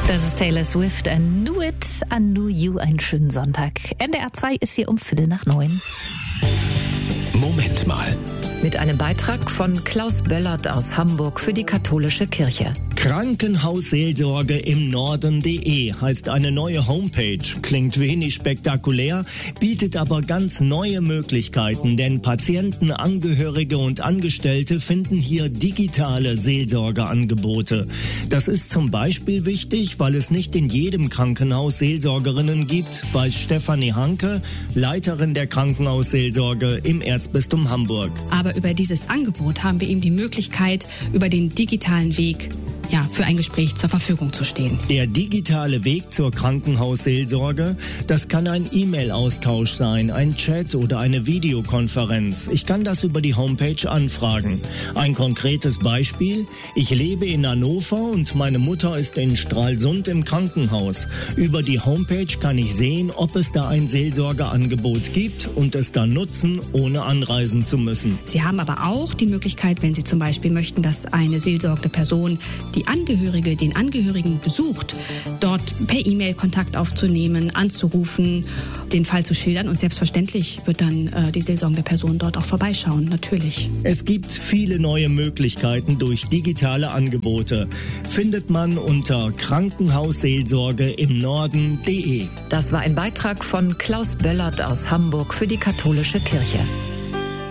Das ist Taylor Swift, I Knew It, I Knew You. Einen schönen Sonntag. NDR 2 ist hier um 8:45. Moment mal. Mit einem Beitrag von Klaus Böllert aus Hamburg für die katholische Kirche. Krankenhausseelsorge im Norden.de heißt eine neue Homepage. Klingt wenig spektakulär, bietet aber ganz neue Möglichkeiten, denn Patienten, Angehörige und Angestellte finden hier digitale Seelsorgeangebote. Das ist zum Beispiel wichtig, weil es nicht in jedem Krankenhaus Seelsorgerinnen gibt, weiß Stefanie Hanke, Leiterin der Krankenhausseelsorge im Erzbistum Hamburg. Aber über dieses Angebot haben wir ihm die Möglichkeit, über den digitalen Weg für ein Gespräch zur Verfügung zu stehen. Der digitale Weg zur Krankenhausseelsorge, das kann ein E-Mail-Austausch sein, ein Chat oder eine Videokonferenz. Ich kann das über die Homepage anfragen. Ein konkretes Beispiel: Ich lebe in Hannover und meine Mutter ist in Stralsund im Krankenhaus. Über die Homepage kann ich sehen, ob es da ein Seelsorgeangebot gibt und es dann nutzen, ohne anreisen zu müssen. Sie haben aber auch die Möglichkeit, wenn Sie zum Beispiel möchten, dass eine seelsorgende Person den Angehörigen besucht, dort per E-Mail Kontakt aufzunehmen, anzurufen, den Fall zu schildern, und selbstverständlich wird dann die seelsorgende Person dort auch vorbeischauen, natürlich. Es gibt viele neue Möglichkeiten durch digitale Angebote. Findet man unter Krankenhausseelsorge im Norden.de. Das war ein Beitrag von Klaus Böllert aus Hamburg für die katholische Kirche.